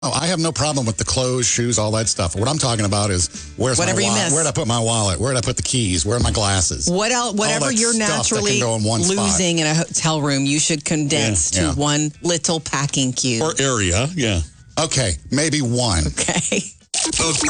Oh, I have no problem with the clothes, shoes, all that stuff. What I'm talking about is where's Whatever my wallet? you miss. Where did I put my wallet? Where did I put the keys? Where are my glasses? Whatever you're naturally losing in a hotel room, you should condense to one little packing cube. Or area, yeah. Okay, maybe one. Okay.